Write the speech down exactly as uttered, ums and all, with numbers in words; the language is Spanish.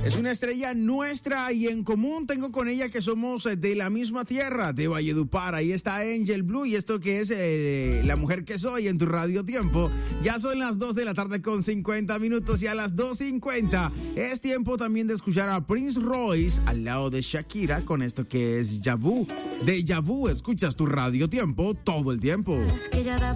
Es una estrella nuestra y en común tengo con ella que somos de la misma tierra, de Valledupar. Ahí está Angel Blue y esto que es eh, La Mujer que Soy en tu Radio Tiempo. Ya son las dos de la tarde con cincuenta minutos y a las dos cincuenta es tiempo también de escuchar a Prince Royce al lado de Shakira con esto que es Déjà Vu. De Déjà Vu escuchas tu Radio Tiempo todo el tiempo. Es que ya da